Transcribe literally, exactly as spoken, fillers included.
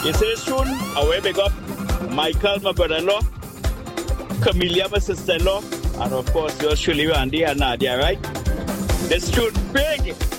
You say soon, I will big up Michael, my brother-in-law, Camelia, my sister-in-law, and of course, yours truly, Randy and Nadia, right? This tune big.